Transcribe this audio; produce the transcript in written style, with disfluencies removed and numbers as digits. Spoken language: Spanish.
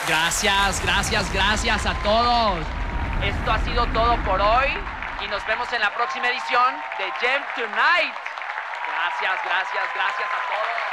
Gracias a todos. Esto ha sido todo por hoy y nos vemos en la próxima edición de Gem Tonight. Gracias a todos.